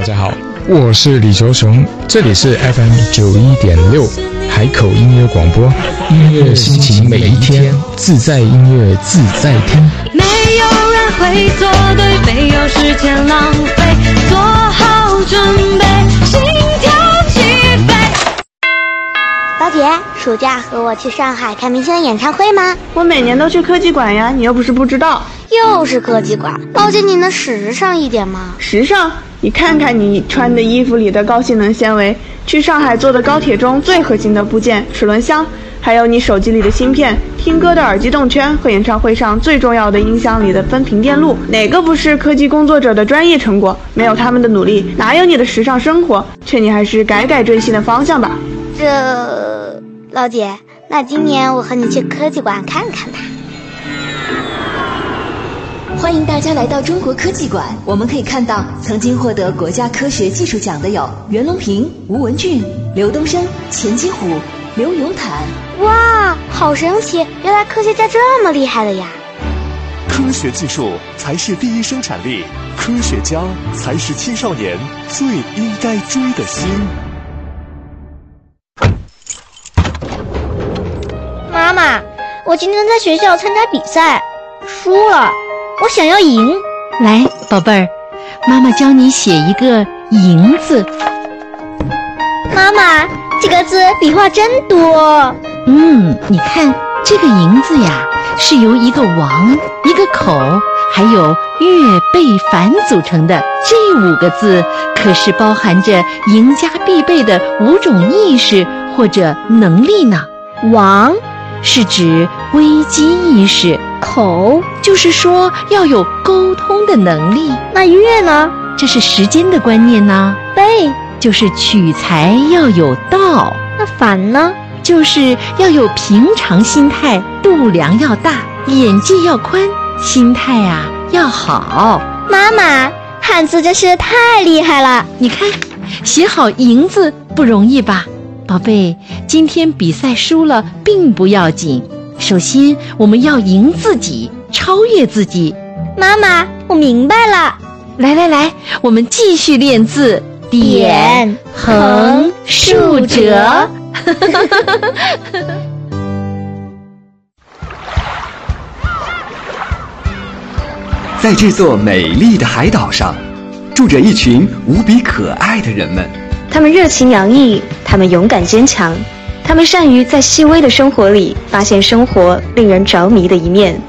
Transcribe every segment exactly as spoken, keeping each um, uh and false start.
家好，我是李球雄，这里是 F M 九一点六海口音乐广播，音乐心情每一天，自在音乐自在听。 没有人会做对，没有时间浪费，做好准备，心跳起飞。 老姐，暑假和我去上海看明星的演唱会吗？ 我每年都去科技馆呀，你又不是不知道。 又是科技馆，老姐你能时尚一点吗？ 时尚？你看看你穿的衣服里的高性能纤维，去上海坐的高铁中最核心的部件齿轮箱，还有你手机里的芯片，听歌的耳机动圈和演唱会上最重要的音箱里的分频电路，哪个不是科技工作者的专业成果？没有他们的努力，哪有你的时尚生活？劝你还是改改追星的方向吧。 这，老姐，那今年我和你去科技馆看看吧。 欢迎大家来到中国科技馆，我们可以看到曾经获得国家科学技术奖的有袁隆平、吴文俊、刘东升、钱金虎、刘永坦。 哇，好神奇，原来科学家这么厉害的呀。 科学技术才是第一生产力，科学家才是青少年最应该追的星。 妈妈，我今天在学校参加比赛，输了，我想要赢。 来，宝贝儿，妈妈教你写一个赢字。 妈妈，这个字笔画真多。 嗯，你看这个赢字呀，是由一个王、一个口还有月贝凡组成的。这五个字可是包含着赢家必备的五种意识或者能力呢。 王是指危机意识， 口就是说要有沟通的能力。 那月呢？ 这是时间的观念呢。 贝就是取材要有道。 那凡呢？ 就是要有平常心态，度量要大，眼界要宽，心态啊要好。 妈妈，汉字真是太厉害了。 你看，写好赢字不容易吧？宝贝，今天比赛输了并不要紧，首先我们要赢自己，超越自己。 妈妈，我明白了。 来来来，我们继续练字，点、横、竖、折。 在这座美丽的海岛上，住着一群无比可爱的人们。 他们热情洋溢，他们勇敢坚强，他们善于在细微的生活里发现生活令人着迷的一面。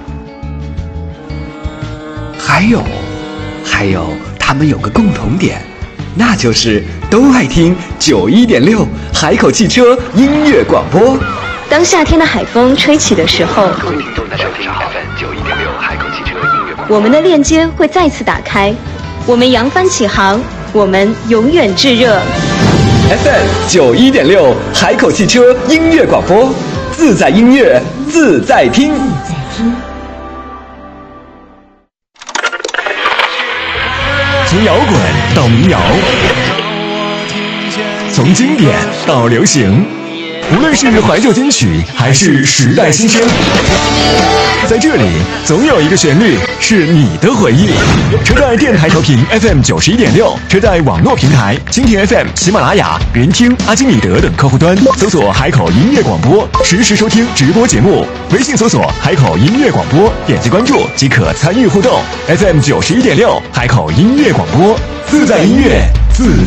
还有，还有，他们有个共同点，那就是都爱听九一点六海口汽车音乐广播。 当夏天的海风吹起的时候， 各位听众，大家好，九一点六海口汽车音乐广播， 我们的链接会再次打开，我们扬帆起航，我们永远炙热。 F M 九一点六海口汽车音乐广播，自在音乐自在听。 从摇滚到民谣，从经典到流行，无论是怀旧金曲还是时代新声，在这里总有一个旋律是你的回忆。车载电台调频 F M 九十一点六，车载网络平台蜻蜓 F M、喜马拉雅、云听、阿基米德等客户端搜索海口音乐广播，实时收听直播节目。微信搜索海口音乐广播，点击关注即可参与互动。F M 九十一点六海口音乐广播，自在音乐自